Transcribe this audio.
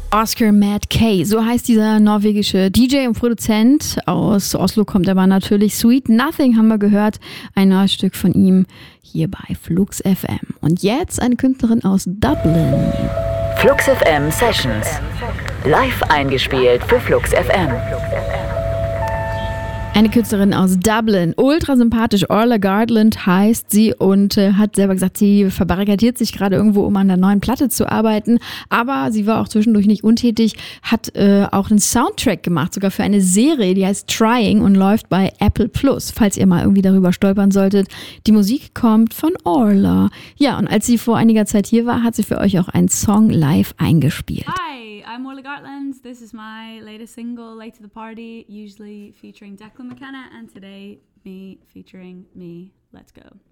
Oscar Matt Kay, so heißt dieser norwegische DJ und Produzent. Aus Oslo kommt aber natürlich. Sweet Nothing haben wir gehört, ein neues Stück von ihm hier bei Flux FM. Und jetzt eine Künstlerin aus Dublin. Flux FM Sessions, live eingespielt für Flux FM. Eine Künstlerin aus Dublin, ultra sympathisch, Orla Gartland heißt sie und hat selber gesagt, sie verbarrikadiert sich gerade irgendwo, um an der neuen Platte zu arbeiten, aber sie war auch zwischendurch nicht untätig, hat auch einen Soundtrack gemacht, sogar für eine Serie, die heißt Trying und läuft bei Apple Plus, falls ihr mal irgendwie darüber stolpern solltet. Die Musik kommt von Orla. Ja, und als sie vor einiger Zeit hier war, hat sie für euch auch einen Song live eingespielt. Hi, I'm Orla Gartland. This is my latest single, Late to the Party, usually featuring Declan McKenna, and today me featuring me. Let's go.